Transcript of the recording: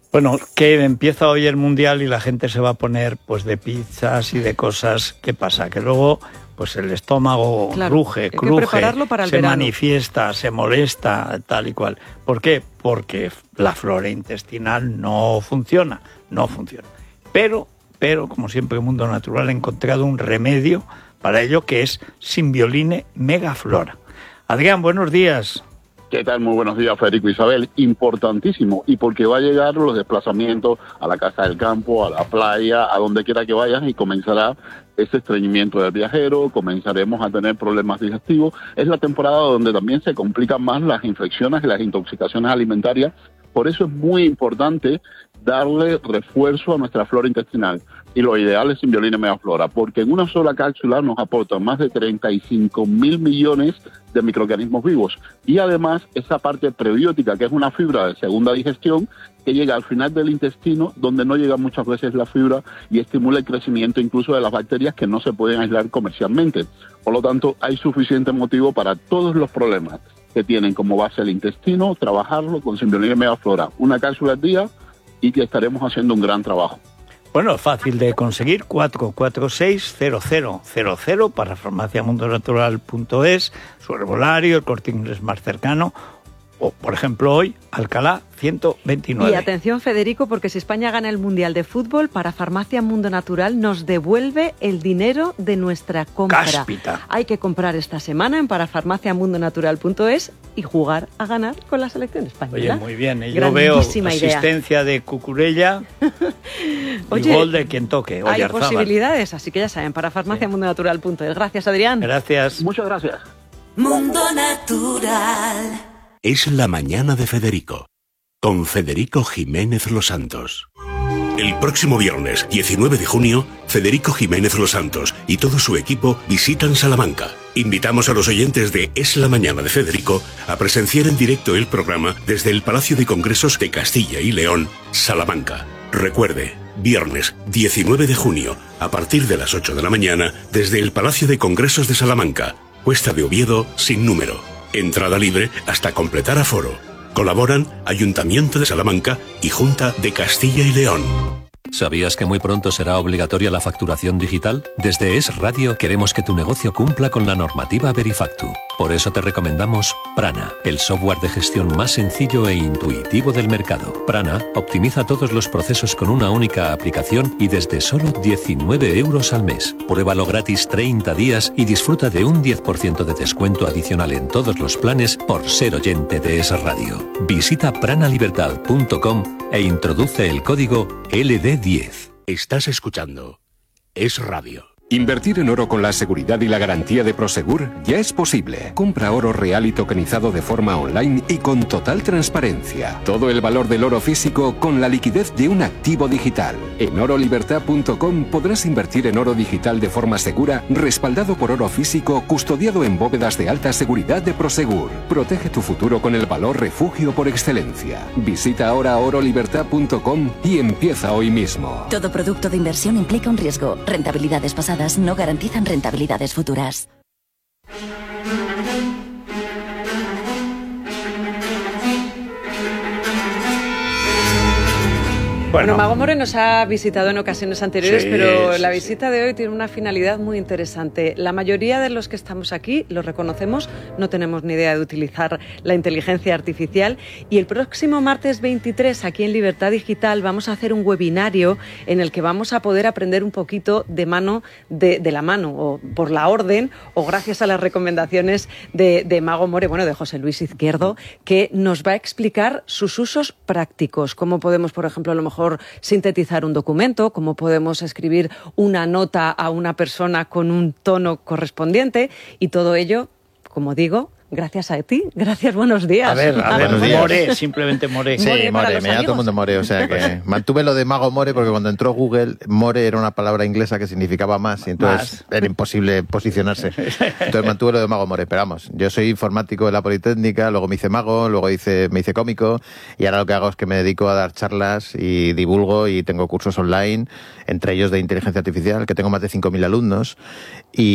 Bueno, que empieza hoy el Mundial y la gente se va a poner pues de pizzas y de cosas. ¿Qué pasa? Que luego pues el estómago ruge, cruje, se manifiesta, se molesta, tal y cual. ¿Por qué? Porque la flora intestinal no funciona. Pero, como siempre, el mundo natural ha encontrado un remedio para ello, que es Simbioline Megaflora. Adrián, buenos días. ¿Qué tal? Muy buenos días, Federico, Isabel. Importantísimo, y porque va a llegar los desplazamientos a la casa del campo, a la playa, a donde quiera que vayas, y comenzará ese estreñimiento del viajero, comenzaremos a tener problemas digestivos. Es la temporada donde también se complican más las infecciones y las intoxicaciones alimentarias. Por eso es muy importante darle refuerzo a nuestra flora intestinal. Y lo ideal es Simbioline Megaflora, porque en una sola cápsula nos aporta más de 35.000 millones de microorganismos vivos. Y además, esa parte prebiótica, que es una fibra de segunda digestión, que llega al final del intestino, donde no llega muchas veces la fibra, y estimula el crecimiento incluso de las bacterias que no se pueden aislar comercialmente. Por lo tanto, hay suficiente motivo para todos los problemas que tienen como base el intestino, trabajarlo con Simbioline Megaflora. Una cápsula al día y que estaremos haciendo un gran trabajo. Bueno, fácil de conseguir, 446-0000 para farmaciamundonatural.es, su herbolario, el Corte Inglés más cercano, o, por ejemplo, hoy, Alcalá 129. Y atención, Federico, porque si España gana el Mundial de Fútbol, para Farmacia Mundo Natural nos devuelve el dinero de nuestra compra. Cáspita. Hay que comprar esta semana en parafarmaciamundonatural.es y jugar a ganar con la selección española. Oye, muy bien. Yo veo asistencia de Cucurella y gol de quien toque. Hay posibilidades, así que ya saben, parafarmaciamundonatural.es. Gracias, Adrián. Gracias. Muchas gracias. Mundo Natural. Es la mañana de Federico, con Federico Jiménez Los Santos. El próximo viernes, 19 de junio, Federico Jiménez Los Santos y todo su equipo visitan Salamanca. Invitamos a los oyentes de Es la mañana de Federico a presenciar en directo el programa desde el Palacio de Congresos de Castilla y León, Salamanca. Recuerde, viernes 19 de junio, a partir de las 8 de la mañana, desde el Palacio de Congresos de Salamanca, Cuesta de Oviedo, sin número. Entrada libre hasta completar aforo. Colaboran Ayuntamiento de Salamanca y Junta de Castilla y León. ¿Sabías que muy pronto será obligatoria la facturación digital? Desde Es Radio queremos que tu negocio cumpla con la normativa Verifactu. Por eso te recomendamos Prana, el software de gestión más sencillo e intuitivo del mercado. Prana optimiza todos los procesos con una única aplicación y desde solo 19 euros al mes. Pruébalo gratis 30 días y disfruta de un 10% de descuento adicional en todos los planes por ser oyente de Es Radio. Visita pranalibertad.com e introduce el código LD10. Estás escuchando Es Radio. Invertir en oro con la seguridad y la garantía de Prosegur ya es posible. Compra oro real y tokenizado de forma online y con total transparencia. Todo el valor del oro físico con la liquidez de un activo digital. En orolibertad.com podrás invertir en oro digital de forma segura, respaldado por oro físico, custodiado en bóvedas de alta seguridad de Prosegur. Protege tu futuro con el valor refugio por excelencia. Visita ahora orolibertad.com y empieza hoy mismo. Todo producto de inversión implica un riesgo. Rentabilidades pasadas no garantizan rentabilidades futuras. Bueno, Mago More nos ha visitado en ocasiones anteriores, sí, pero la visita de hoy tiene una finalidad muy interesante. La mayoría de los que estamos aquí, lo reconocemos, no tenemos ni idea de utilizar la inteligencia artificial, y el próximo martes 23, aquí en Libertad Digital, vamos a hacer un webinario en el que vamos a poder aprender un poquito de la mano, o por la orden, o gracias a las recomendaciones de Mago More, de José Luis Izquierdo, que nos va a explicar sus usos prácticos, cómo podemos, por ejemplo, a lo mejor sintetizar un documento, cómo podemos escribir una nota a una persona con un tono correspondiente, y todo ello, como digo, gracias a ti. Gracias, buenos días. A ver, buenos días. More, simplemente More. Sí, More, me llama todo el mundo More, o sea que mantuve lo de Mago More porque cuando entró Google, More era una palabra inglesa que significaba más y entonces era imposible posicionarse. Entonces mantuve lo de Mago More, pero vamos, yo soy informático de la Politécnica, luego me hice mago, luego me hice cómico, y ahora lo que hago es que me dedico a dar charlas y divulgo, y tengo cursos online, entre ellos de inteligencia artificial, que tengo más de 5.000 alumnos, y